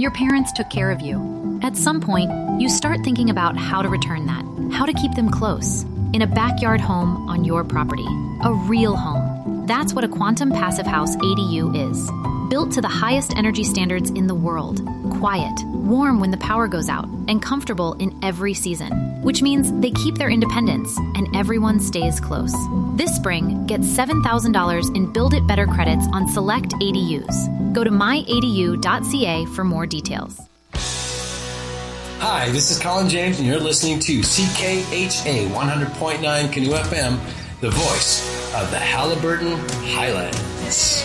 Your parents took care of you. At some point, you start thinking about how to return that, how to keep them close, in a backyard home on your property, a real home. That's what a Quantum Passive House ADU is. Built to the highest energy standards in the world, quiet, warm when the power goes out, and comfortable in every season, which means they keep their independence and everyone stays close. This spring, get $7,000 in Build It Better credits on select ADUs. Go to myadu.ca for more details. Hi, this is Colin James, and you're listening to CKHA 100.9 Canoe FM, the voice of the Halliburton Highlands.